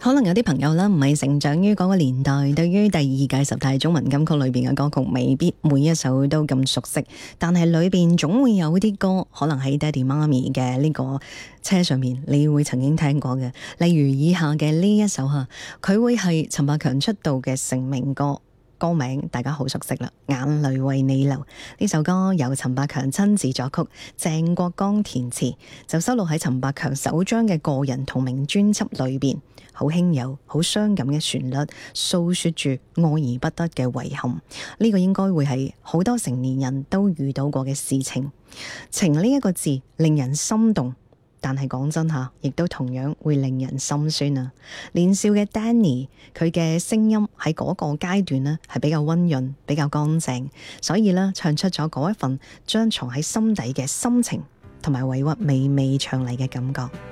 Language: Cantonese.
可能有啲朋友啦，唔係成長於嗰個年代，對於第二屆十大中文金曲裏邊嘅歌曲，未必每一首都咁熟悉。但係裏邊總會有啲歌，可能喺爹哋媽咪嘅呢個車上面，你會曾經聽過嘅。例如以下嘅呢一首吓，佢會係陳百強出道嘅成名歌。歌名大家好熟悉啦，眼淚為你流。呢首歌由陳百強親自作曲，鄭國江填詞，就收錄喺陳百強首張嘅個人同名專輯裏邊。好輕柔、好傷感嘅旋律，訴說住愛而不得嘅遺憾。呢個應該會係好多成年人都遇到過嘅事情。情呢一個字令人心動，但係講真吓，亦都同樣會令人心酸啊！年少嘅 Danny， 佢嘅聲音喺嗰個階段呢係比較溫潤、比較乾淨，所以呢唱出咗嗰一份將藏喺心底嘅心情同埋委屈微微唱嚟嘅感覺。